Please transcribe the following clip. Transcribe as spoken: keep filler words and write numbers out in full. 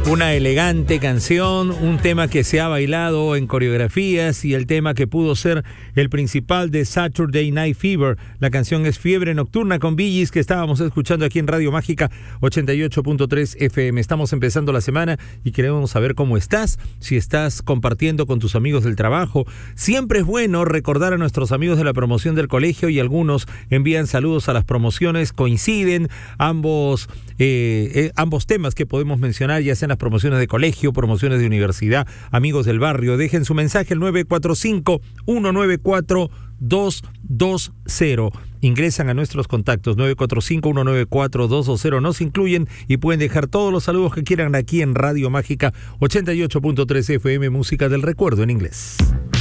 Una elegante canción, un tema que se ha bailado en coreografías y el tema que pudo ser el principal de Saturday Night Fever. La canción es Fiebre Nocturna con Bee Gees, que estábamos escuchando aquí en Radio Mágica ochenta y ocho punto tres F M. Estamos empezando la semana y queremos saber cómo estás, si estás compartiendo con tus amigos del trabajo. Siempre es bueno recordar a nuestros amigos de la promoción del colegio, y algunos envían saludos a las promociones. Coinciden ambos, eh, eh, ambos temas que podemos mencionar, ya sean las promociones de colegio, promociones de universidad, amigos del barrio. Dejen su mensaje al nueve cuatro cinco, uno nueve cuatro, dos dos cero. Ingresan a nuestros contactos nueve cuatro cinco, uno nueve cuatro, dos dos cero. Nos incluyen y pueden dejar todos los saludos que quieran aquí en Radio Mágica ochenta y ocho punto tres F M, música del recuerdo en inglés.